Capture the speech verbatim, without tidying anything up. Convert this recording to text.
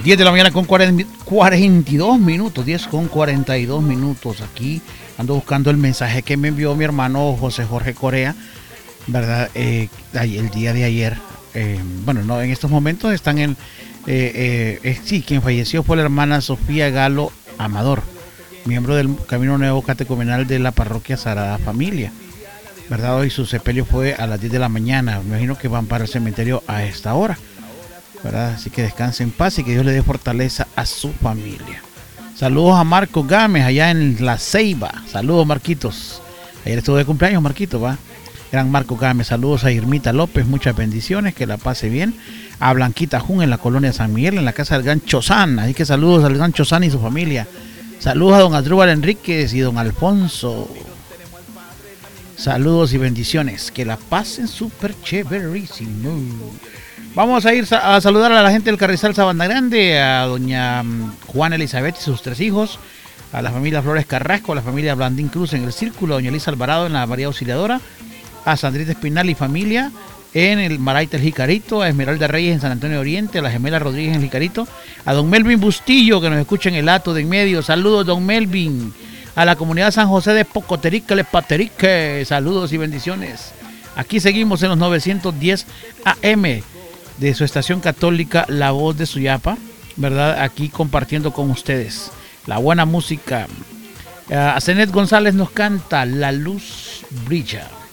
diez de la mañana con cuarenta y dos minutos, diez con cuarenta y dos minutos. Aquí ando buscando el mensaje que me envió mi hermano José Jorge Corea, ¿verdad? Eh, el día de ayer. Eh, bueno, no, en estos momentos están en... Eh, eh, eh, sí, quien falleció fue la hermana Sofía Galo Amador, miembro del Camino Nuevo Catecumenal de la parroquia Sagrada Familia, ¿verdad? Hoy su sepelio fue a las diez de la mañana. Me imagino que van para el cementerio a esta hora, ¿verdad? Así que descanse en paz y que Dios le dé fortaleza a su familia. Saludos a Marco Gámez allá en La Ceiba. Saludos, Marquitos. Ayer estuvo de cumpleaños, Marquito, ¿va? Gran Marco Gámez. Saludos a Irmita López. Muchas bendiciones. Que la pase bien. A Blanquita Jun en la colonia San Miguel, en la casa del Gran Chozán. Así que saludos al Gran Chozán y su familia. Saludos a don Adrúbal Enríquez y don Alfonso. Saludos y bendiciones. Que la pasen súper chéverísimo. Vamos a ir a saludar a la gente del Carrizal Sabana Grande, a doña Juana Elizabeth y sus tres hijos, a la familia Flores Carrasco, a la familia Blandín Cruz en el Círculo, a doña Elisa Alvarado en la María Auxiliadora, a Sandrita Espinal y familia en el Maraita el Jicarito, a Esmeralda Reyes en San Antonio de Oriente, a la Gemela Rodríguez en el Jicarito, a don Melvin Bustillo que nos escucha en el Hato de en medio. Saludos, don Melvin. A la comunidad San José de Pocoterique, Lepaterique, saludos y bendiciones. Aquí seguimos en los novecientos diez A M de su estación católica La Voz de Suyapa, ¿verdad? Aquí compartiendo con ustedes la buena música. Uh, Zenet González nos canta La Luz Brilla.